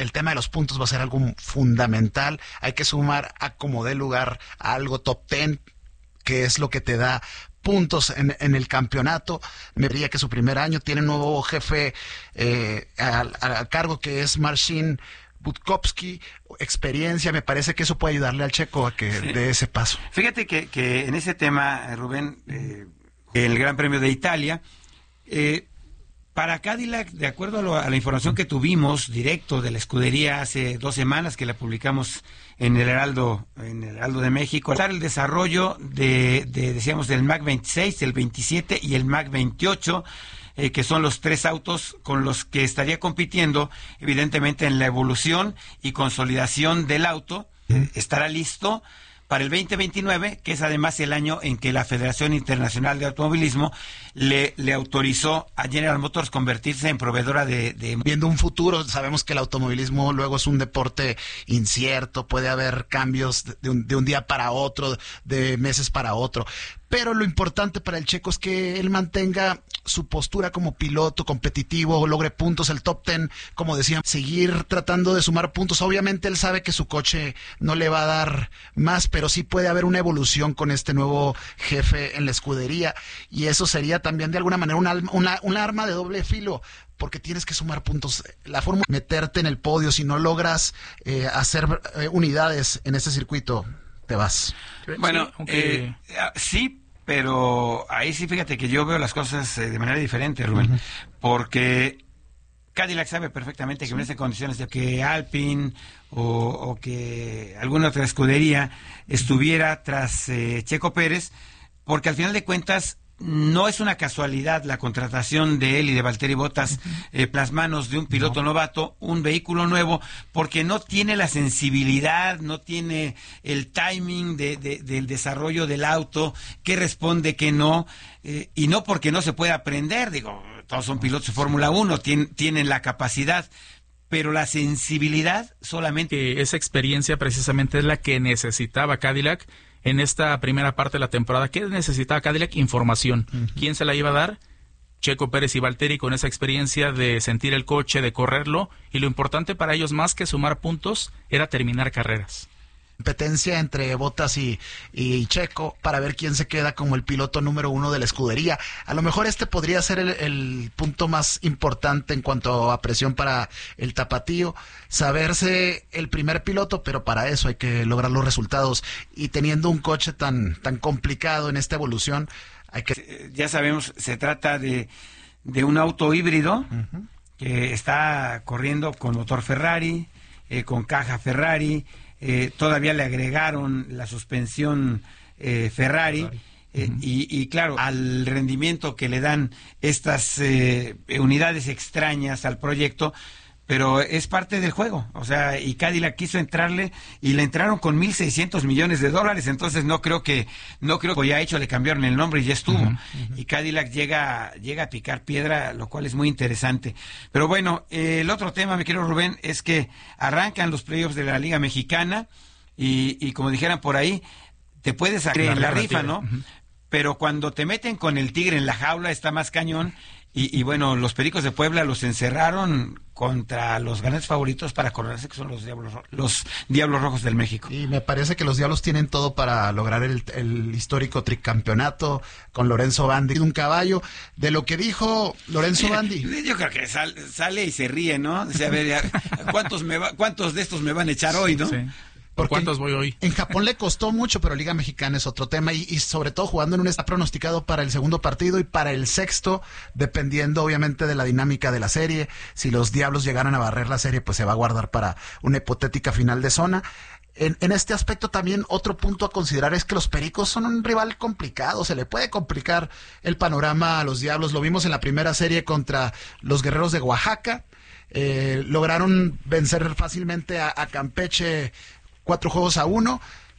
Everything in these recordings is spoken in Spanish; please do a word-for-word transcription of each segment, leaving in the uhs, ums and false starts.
el tema de los puntos va a ser algo fundamental. Hay que sumar a como dé lugar a algo top ten, que es lo que te da puntos en, en el campeonato. Me diría que su primer año tiene un nuevo jefe eh, a, a cargo, que es Marcin Budkowski, experiencia. Me parece que eso puede ayudarle al checo a que sí. dé ese paso. Fíjate que, que en ese tema, Rubén, eh, el Gran Premio de Italia, eh, para Cadillac, de acuerdo a, lo, a la información que tuvimos directo de la escudería hace dos semanas, que la publicamos en el Heraldo, en el Heraldo de México, el desarrollo de, de decíamos, del M A C veintiséis, el veintisiete y el M A C veintiocho, eh, que son los tres autos con los que estaría compitiendo, evidentemente, en la evolución y consolidación del auto. Eh, estará listo para el veinte veintinueve, que es además el año en que la Federación Internacional de Automovilismo le, le autorizó a General Motors convertirse en proveedora de, de... Viendo un futuro, sabemos que el automovilismo luego es un deporte incierto, puede haber cambios de un, de un día para otro, de meses para otro, pero lo importante para el checo es que él mantenga su postura como piloto competitivo, logre puntos, el top ten, como decía, seguir tratando de sumar puntos. Obviamente él sabe que su coche no le va a dar más, pero sí puede haber una evolución con este nuevo jefe en la escudería, y eso sería también de alguna manera una, una, una arma de doble filo, porque tienes que sumar puntos. La forma de meterte en el podio, si no logras eh, hacer eh, unidades en este circuito, te vas. Bueno, sí, aunque... eh, sí, pero ahí sí, fíjate que yo veo las cosas eh, de manera diferente, Rubén, uh-huh. porque Cadillac sabe perfectamente que sí. en estas condiciones de que Alpine o, o que alguna otra escudería estuviera tras eh, Checo Pérez, porque al final de cuentas no es una casualidad la contratación de él y de Valtteri Bottas, uh-huh. eh, plasmanos de un piloto no. novato, un vehículo nuevo, porque no tiene la sensibilidad, no tiene el timing de, de, del desarrollo del auto, qué responde, qué no, eh, y no porque no se pueda aprender, digo, todos son pilotos de Fórmula uno, tienen, tienen la capacidad, pero la sensibilidad solamente... Esa experiencia precisamente es la que necesitaba Cadillac en esta primera parte de la temporada. ¿Qué necesitaba Cadillac? Información. Uh-huh. ¿Quién se la iba a dar? Checo Pérez y Valtteri, con esa experiencia de sentir el coche, de correrlo, y lo importante para ellos, más que sumar puntos, era terminar carreras. Competencia entre Bottas y, y Checo para ver quién se queda como el piloto número uno de la escudería. A lo mejor este podría ser el, el punto más importante en cuanto a presión para el tapatío, saberse el primer piloto, pero para eso hay que lograr los resultados, y teniendo un coche tan, tan complicado en esta evolución, hay que... Ya sabemos, se trata de, de un auto híbrido uh-huh. que está corriendo con motor Ferrari, eh, con caja Ferrari. Eh, todavía le agregaron la suspensión eh, Ferrari, Ferrari. Eh, uh-huh. y, y claro, al rendimiento que le dan estas eh, unidades extrañas al proyecto, pero es parte del juego, o sea, y Cadillac quiso entrarle y le entraron con mil seiscientos millones de dólares, entonces no creo que, no creo que ya hecho, le cambiaron el nombre y ya estuvo, uh-huh, uh-huh. y Cadillac llega, llega a picar piedra, lo cual es muy interesante. Pero bueno, eh, el otro tema, mi querido Rubén, es que arrancan los playoffs de la Liga Mexicana y, y como dijeran por ahí, te puedes sacar en la rifa, ¿no? Uh-huh. Pero cuando te meten con el tigre en la jaula está más cañón. Y, y bueno, los Pericos de Puebla los encerraron contra los grandes favoritos para coronarse, que son los Diablos, los Diablos Rojos del México. Y me parece que los Diablos tienen todo para lograr el, el histórico tricampeonato con Lorenzo Bandi, un caballo. De lo que dijo Lorenzo Bandi. Yo creo que sal, sale y se ríe, ¿no? O sea, a ver, ¿cuántos, me va, ¿cuántos de estos me van a echar hoy, no? Sí. ¿Por cuántos voy hoy? En Japón le costó mucho, pero Liga Mexicana es otro tema, y, y sobre todo jugando en un está pronosticado para el segundo partido y para el sexto, dependiendo obviamente de la dinámica de la serie. Si los Diablos llegaran a barrer la serie, pues se va a guardar para una hipotética final de zona. En, en este aspecto también otro punto a considerar es que los Pericos son un rival complicado, se le puede complicar el panorama a los Diablos. Lo vimos en la primera serie contra los Guerreros de Oaxaca, eh, lograron vencer fácilmente a, a Campeche cuatro juegos a uno,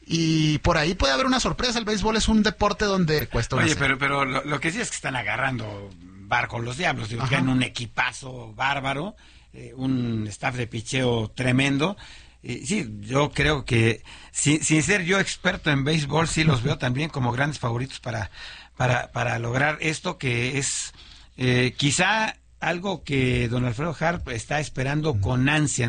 y por ahí puede haber una sorpresa. El béisbol es un deporte donde cuesta una Oye, serie. pero, pero lo, lo que sí es que están agarrando barco los Diablos, digo, que un equipazo bárbaro, eh, un staff de picheo tremendo. Y sí, yo creo que, sin, sin ser yo experto en béisbol, sí los veo también como grandes favoritos para, para, para lograr esto, que es eh, quizá algo que don Alfredo Harp está esperando con ansia.